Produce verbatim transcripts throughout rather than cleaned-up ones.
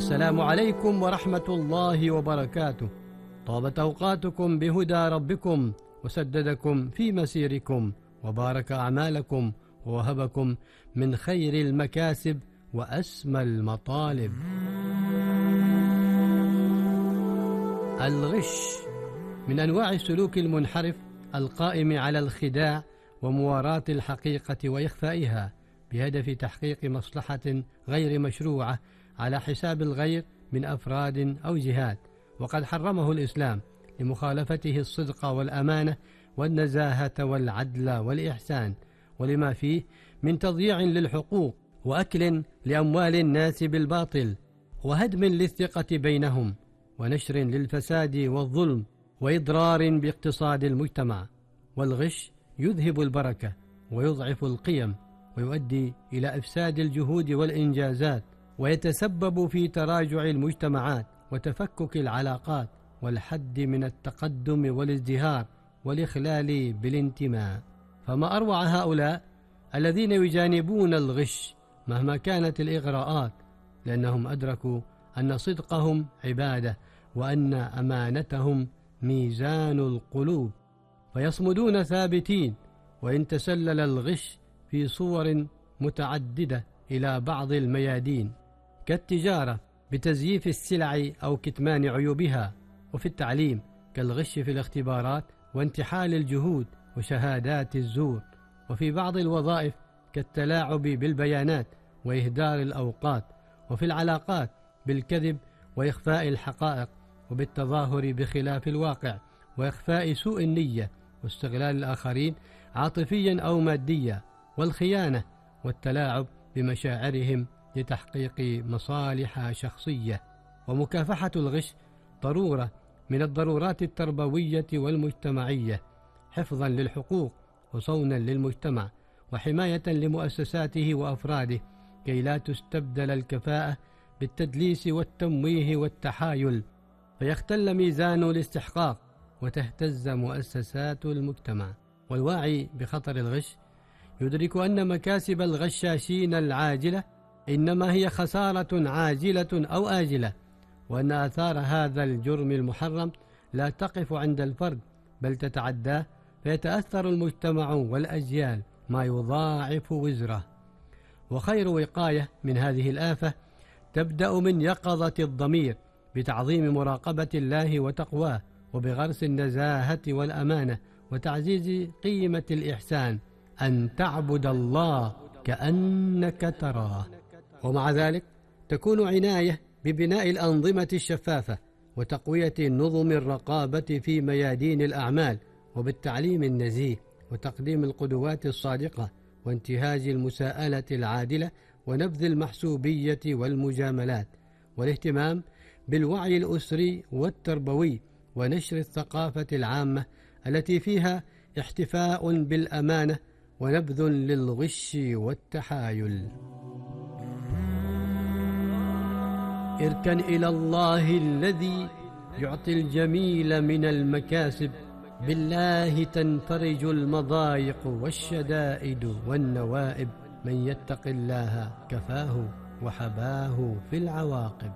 السلام عليكم ورحمة الله وبركاته. طابت أوقاتكم بهدى ربكم وسددكم في مسيركم وبارك أعمالكم ووهبكم من خير المكاسب وأسمى المطالب. الغش من أنواع السلوك المنحرف القائم على الخداع ومواراة الحقيقة وإخفائها بهدف تحقيق مصلحة غير مشروعة على حساب الغير من أفراد أو جهات، وقد حرمه الإسلام لمخالفته الصدق والأمانة والنزاهة والعدل والإحسان، ولما فيه من تضييع للحقوق وأكل لأموال الناس بالباطل وهدم للثقة بينهم ونشر للفساد والظلم وإضرار باقتصاد المجتمع. والغش يذهب البركة ويضعف القيم ويؤدي إلى إفساد الجهود والإنجازات، ويتسبب في تراجع المجتمعات وتفكك العلاقات والحد من التقدم والازدهار والإخلال بالانتماء. فما أروع هؤلاء الذين يجانبون الغش مهما كانت الإغراءات، لأنهم أدركوا أن صدقهم عبادة وأن أمانتهم ميزان القلوب، فيصمدون ثابتين وإن تسلل الغش في صور متعددة إلى بعض الميادين كالتجارة بتزييف السلع أو كتمان عيوبها، وفي التعليم كالغش في الاختبارات وانتحال الجهود وشهادات الزور، وفي بعض الوظائف كالتلاعب بالبيانات وإهدار الأوقات، وفي العلاقات بالكذب وإخفاء الحقائق وبالتظاهر بخلاف الواقع وإخفاء سوء النية واستغلال الآخرين عاطفيا أو ماديا، والخيانة والتلاعب بمشاعرهم لتحقيق مصالح شخصية. ومكافحة الغش ضرورة من الضرورات التربوية والمجتمعية، حفظا للحقوق وصونا للمجتمع وحماية لمؤسساته وأفراده، كي لا تستبدل الكفاءة بالتدليس والتمويه والتحايل فيختل ميزان الاستحقاق وتهتز مؤسسات المجتمع. والواعي بخطر الغش يدرك أن مكاسب الغشاشين العاجلة إنما هي خسارة عاجلة أو آجلة، وأن آثار هذا الجرم المحرم لا تقف عند الفرد بل تتعداه، فيتأثر المجتمع والأجيال ما يضاعف وزره. وخير وقاية من هذه الآفة تبدأ من يقظة الضمير بتعظيم مراقبة الله وتقواه، وبغرس النزاهة والأمانة وتعزيز قيمة الإحسان، أن تعبد الله كأنك تراه. ومع ذلك تكون عناية ببناء الأنظمة الشفافة وتقوية نظم الرقابة في ميادين الأعمال، وبالتعليم النزيه وتقديم القدوات الصادقة وانتهاج المساءلة العادلة ونبذ المحسوبية والمجاملات، والاهتمام بالوعي الأسري والتربوي ونشر الثقافة العامة التي فيها احتفاء بالأمانة ونبذ للغش والتحايل. اركن إلى الله الذي يعطي الجميل من المكاسب، بالله تنفرج المضايق والشدائد والنوائب، من يتق الله كفاه وحباه في العواقب.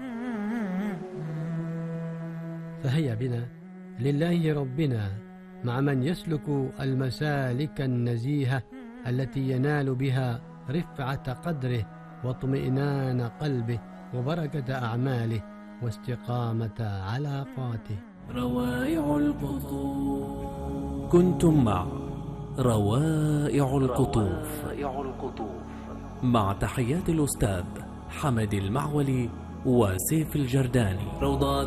فهيا بنا لله ربنا مع من يسلك المسالك النزيهة التي ينال بها رفعة قدره واطمئنان قلبه وبركة أعماله واستقامة علاقاته. روائع القطوف. كنتم مع روائع القطوف مع تحيات الأستاذ حمد المعولي وسيف الجرداني. روضات